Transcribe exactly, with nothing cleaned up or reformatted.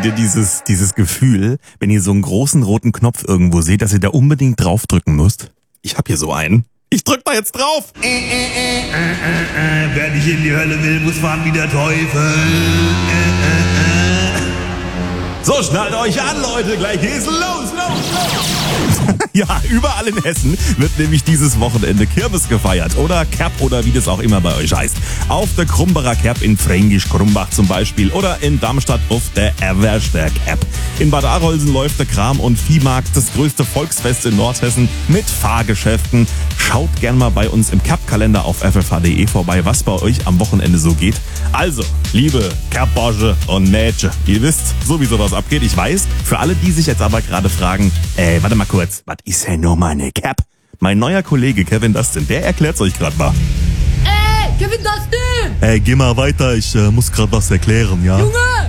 Kennt ihr dieses, dieses Gefühl, wenn ihr so einen großen roten Knopf irgendwo seht, dass ihr da unbedingt draufdrücken müsst? Ich hab hier so einen. Ich drück da jetzt drauf. Äh, äh, äh, äh, äh, wer nicht in die Hölle will, muss fahren wie der Teufel. Äh, äh, äh. So, schnallt euch an, Leute. Gleich geht's los, los, los. Ja, überall in Hessen wird nämlich dieses Wochenende Kirmes gefeiert. Oder Kerb oder wie das auch immer bei euch heißt. Auf der Krumbacher Kerb in Fränkisch Krumbach zum Beispiel. Oder in Darmstadt auf der Erwerster Kerb. In Bad Arolsen läuft der Kram- und Viehmarkt, das größte Volksfest in Nordhessen mit Fahrgeschäften. Schaut gern mal bei uns im Kerb-Kalender auf f f h punkt d e vorbei, was bei euch am Wochenende so geht. Also, liebe Kerbborsche und Mädchen, ihr wisst sowieso, was abgeht. Ich weiß, für alle, die sich jetzt aber gerade fragen, äh, warte mal kurz, was ist denn nur meine Kerb? Mein neuer Kollege Kevin Dustin, der erklärt's euch gerade mal. Ey, Kevin Dustin! Ey, geh mal weiter, ich äh, muss gerade was erklären, ja? Junge!